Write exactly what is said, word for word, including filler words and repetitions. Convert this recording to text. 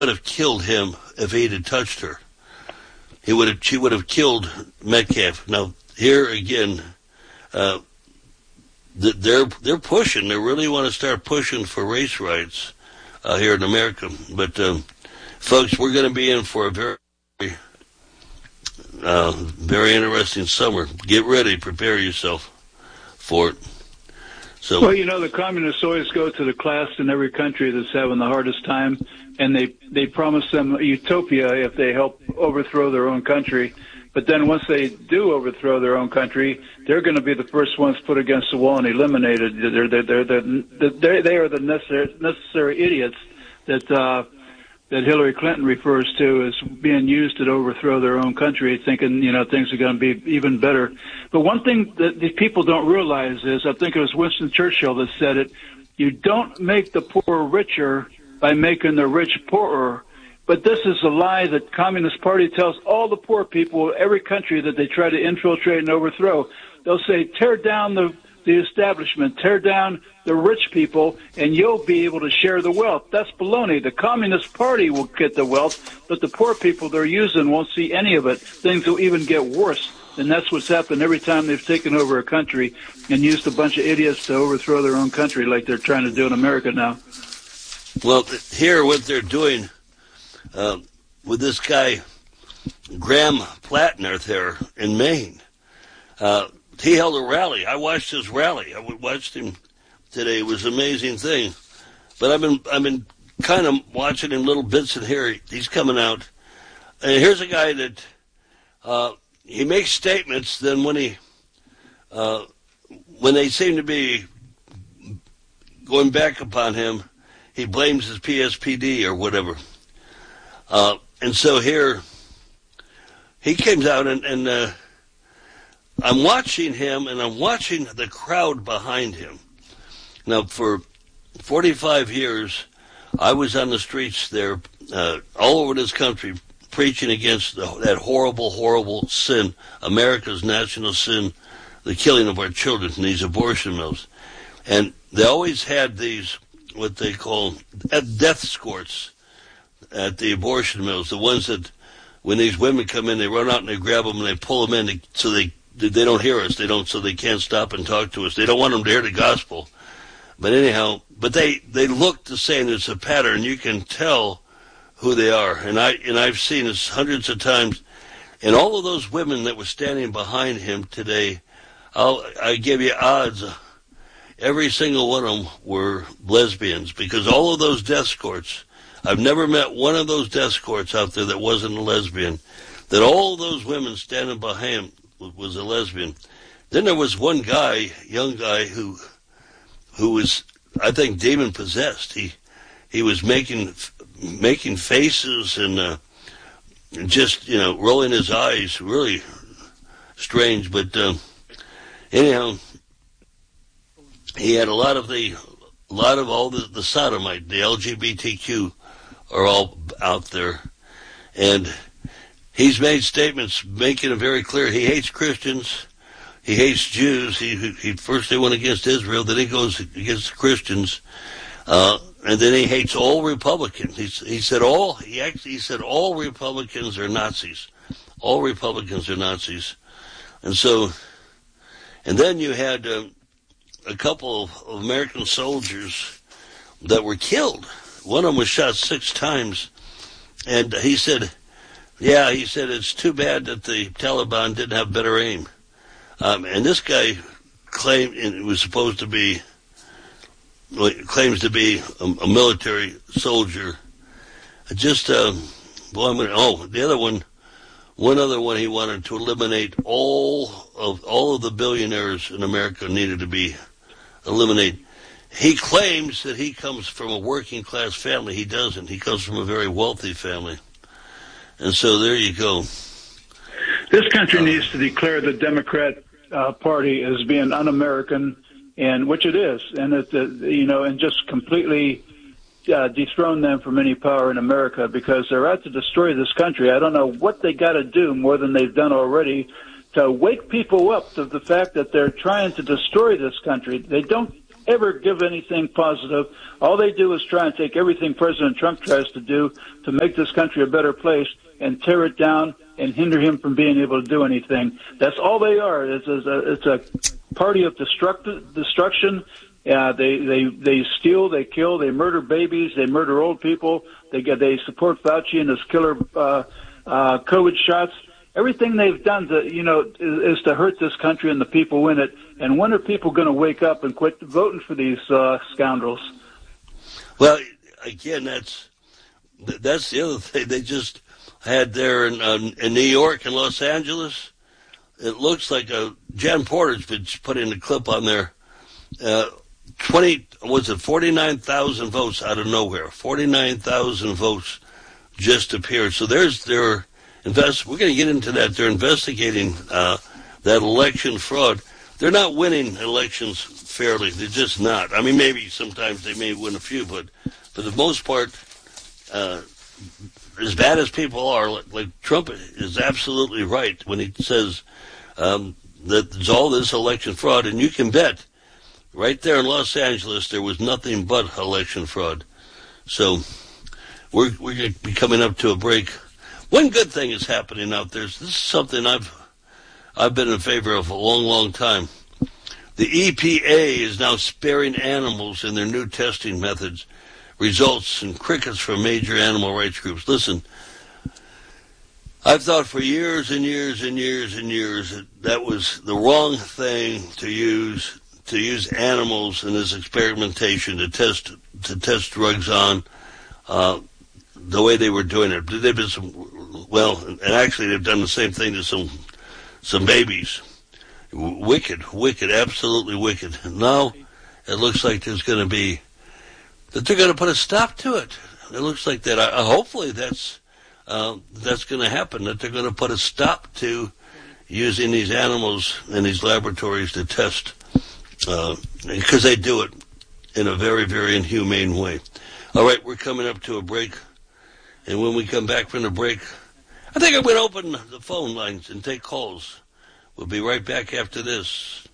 would have killed him if he had touched her. He would have. She would have killed Metcalf. Now here again, uh, they're they're pushing. They really want to start pushing for race rights uh, here in America. But um, folks, we're going to be in for a very uh, very interesting summer. Get ready. Prepare yourself for it. So, well, you know, the communists always go to the class in every country that's having the hardest time, and they, they promise them a utopia if they help overthrow their own country. But then once they do overthrow their own country, they're going to be the first ones put against the wall and eliminated. They're, they're, they're, they're, they're, they are the necessary, necessary idiots that uh, that Hillary Clinton refers to as being used to overthrow their own country, thinking, you know, things are going to be even better. But one thing that these people don't realize is, I think it was Winston Churchill that said it, you don't make the poor richer by making the rich poorer. But this is a lie that the Communist Party tells all the poor people, every country that they try to infiltrate and overthrow. They'll say, tear down the, the establishment, tear down the rich people, and you'll be able to share the wealth. That's baloney. The Communist Party will get the wealth, but the poor people they're using won't see any of it. Things will even get worse. And that's what's happened every time they've taken over a country and used a bunch of idiots to overthrow their own country like they're trying to do in America now. Well, here what they're doing uh, with this guy, Graham Plattner there in Maine, uh, he held a rally. I watched his rally. I watched him today. It was an amazing thing. But I've been I've been kind of watching him little bits in here. He's coming out. And here's a guy that uh, he makes statements. Then when he uh, when they seem to be going back upon him, he blames his P S P D or whatever. Uh, and so here he comes out and, and uh, I'm watching him, and I'm watching the crowd behind him. Now, for forty-five years, I was on the streets there, uh, all over this country, preaching against the, that horrible, horrible sin, America's national sin, the killing of our children in these abortion mills. And they always had these, what they call, death escorts at the abortion mills, the ones that, when these women come in, they run out and they grab them and they pull them in so they they don't hear us. They don't, so they can't stop and talk to us. They don't want them to hear the gospel. But anyhow, but they, they look the same. It's a pattern. You can tell who they are. And I, and I've seen this hundreds of times. And all of those women that were standing behind him today, I'll, I give you odds. Every single one of them were lesbians, because all of those death escorts, I've never met one of those death escorts out there that wasn't a lesbian. That all those women standing behind him was a lesbian. Then there was one guy, young guy, who who was, I think, demon possessed. He he was making making faces and uh, just, you know, rolling his eyes, really strange. But uh, anyhow, he had a lot of the a lot of all the, the sodomite, the L G B T Q are all out there, and he's made statements making it very clear he hates Christians, he hates Jews. He, he first he went against Israel, then he goes against Christians, uh, and then he hates all Republicans. He, he said all he actually he said all Republicans are Nazis, all Republicans are Nazis, and so, and then you had uh, a couple of American soldiers that were killed. One of them was shot six times, and he said. Yeah, he said it's too bad that the Taliban didn't have better aim. Um, and this guy claimed it was supposed to be, claims to be a, a military soldier. Just, uh, well, I'm gonna, oh, the other one, one other one, he wanted to eliminate all of all of the billionaires in America needed to be eliminated. He claims that he comes from a working class family. He doesn't. He comes from a very wealthy family. And so there you go. This country uh, needs to declare the Democrat uh, Party as being un-American, and which it is, and it, uh, you know, and just completely uh, dethrone them from any power in America, because they're out to destroy this country. I don't know what they got to do more than they've done already to wake people up to the fact that they're trying to destroy this country. They don't ever give anything positive. All they do is try and take everything President Trump tries to do to make this country a better place and tear it down and hinder him from being able to do anything. That's all they are. It's a, it's a party of destruct, destruction. Uh, they, they, they steal, they kill, they murder babies, they murder old people. They get, they support Fauci and his killer, uh, uh, COVID shots. Everything they've done to, you know, is, is to hurt this country and the people in it. And when are people going to wake up and quit voting for these, uh, scoundrels? Well, again, that's, that's the other thing. They just had there in, uh, in New York and Los Angeles. It looks like a, Jan Porter's been putting a clip on there. Uh, twenty, was it forty-nine thousand votes out of nowhere? forty-nine thousand votes just appeared. So there's their invest. We're going to get into that. They're investigating uh, that election fraud. They're not winning elections fairly. They're just not. I mean, maybe sometimes they may win a few, but for the most part, uh, as bad as people are, like, like Trump is absolutely right when he says um, that there's all this election fraud, and you can bet. Right there in Los Angeles, there was nothing but election fraud. So we're we're going to be coming up to a break. One good thing is happening out there. This is something I've I've been in favor of a long, long time. The E P A is now sparing animals in their new testing methods. Results in crickets from major animal rights groups. Listen, I've thought for years and years and years and years that that was the wrong thing to use. To use animals in this experimentation to test to test drugs on, uh, the way they were doing it. They've been some, well, and actually they've done the same thing to some some babies. Wicked, wicked, absolutely wicked. Now it looks like there's going to be that they're going to put a stop to it. It looks like that. I, hopefully that's uh, that's going to happen. That they're going to put a stop to using these animals in these laboratories to test. Uh, because they do it in a very, very inhumane way. All right, we're coming up to a break. And when we come back from the break, I think I'm going to open the phone lines and take calls. We'll be right back after this.